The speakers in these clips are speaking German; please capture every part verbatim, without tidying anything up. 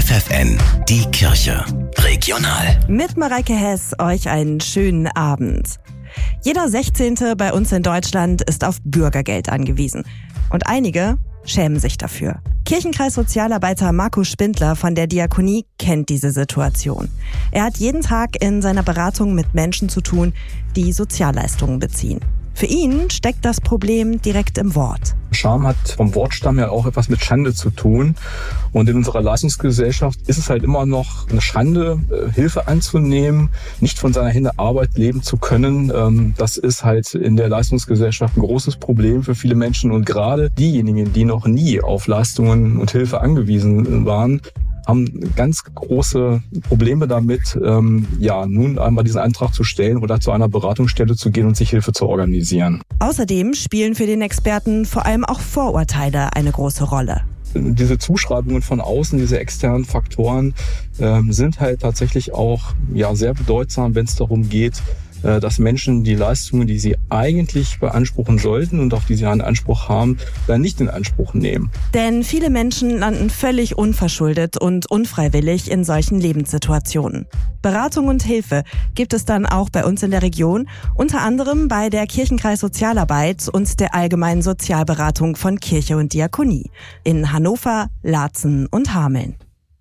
F F N, die Kirche. Regional. Mit Mareike Hess euch einen schönen Abend. Jeder Sechzehnte bei uns in Deutschland ist auf Bürgergeld angewiesen. Und einige schämen sich dafür. Kirchenkreissozialarbeiter Markus Spindler von der Diakonie kennt diese Situation. Er hat jeden Tag in seiner Beratung mit Menschen zu tun, die Sozialleistungen beziehen. Für ihn steckt das Problem direkt im Wort. Scham hat vom Wortstamm ja auch etwas mit Schande zu tun. Und in unserer Leistungsgesellschaft ist es halt immer noch eine Schande, Hilfe anzunehmen, nicht von seiner Hände Arbeit leben zu können. Das ist halt in der Leistungsgesellschaft ein großes Problem für viele Menschen. Und gerade diejenigen, die noch nie auf Leistungen und Hilfe angewiesen waren, haben ganz große Probleme damit, ähm, ja, nun einmal diesen Antrag zu stellen oder zu einer Beratungsstelle zu gehen und sich Hilfe zu organisieren. Außerdem spielen für den Experten vor allem auch Vorurteile eine große Rolle. Diese Zuschreibungen von außen, diese externen Faktoren, ähm, sind halt tatsächlich auch ja, sehr bedeutsam, wenn es darum geht, dass Menschen die Leistungen, die sie eigentlich beanspruchen sollten und auf die sie einen Anspruch haben, dann nicht in Anspruch nehmen. Denn viele Menschen landen völlig unverschuldet und unfreiwillig in solchen Lebenssituationen. Beratung und Hilfe gibt es dann auch bei uns in der Region, unter anderem bei der Kirchenkreissozialarbeit und der allgemeinen Sozialberatung von Kirche und Diakonie in Hannover, Laatzen und Hameln.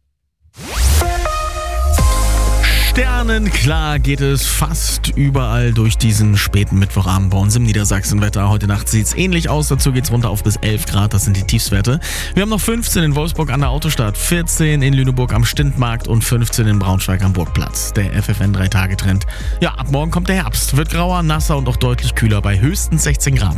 Sternenklar geht es fast überall durch diesen späten Mittwochabend bei uns im Niedersachsenwetter. Heute Nacht sieht es ähnlich aus, dazu geht es runter auf bis elf Grad, das sind die Tiefstwerte. Wir haben noch fünfzehn in Wolfsburg an der Autostadt, vierzehn in Lüneburg am Stintmarkt und fünfzehn in Braunschweig am Burgplatz. Der F F N drei Tage Trend. Ja, ab morgen kommt der Herbst, wird grauer, nasser und auch deutlich kühler bei höchstens sechzehn Grad.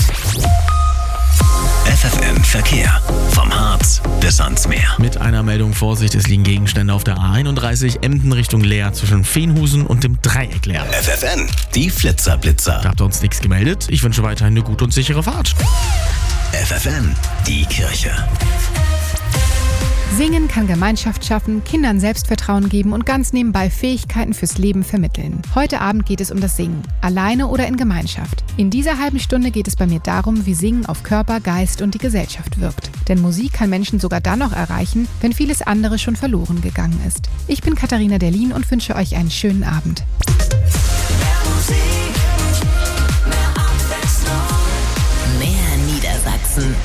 F F N Verkehr. Vom Harz bis ans Meer. Mit einer Meldung Vorsicht, es liegen Gegenstände auf der A einunddreißig Emden Richtung Leer zwischen Feenhusen und dem Dreieck Leer. F F N, die Flitzerblitzer. Da habt ihr uns nichts gemeldet. Ich wünsche weiterhin eine gute und sichere Fahrt. F F N, die Kirche. Singen kann Gemeinschaft schaffen, Kindern Selbstvertrauen geben und ganz nebenbei Fähigkeiten fürs Leben vermitteln. Heute Abend geht es um das Singen, alleine oder in Gemeinschaft. In dieser halben Stunde geht es bei mir darum, wie Singen auf Körper, Geist und die Gesellschaft wirkt. Denn Musik kann Menschen sogar dann noch erreichen, wenn vieles andere schon verloren gegangen ist. Ich bin Katharina Derlin und wünsche euch einen schönen Abend. Mehr Musik, mehr Abwechslung. Mehr Niedersachsen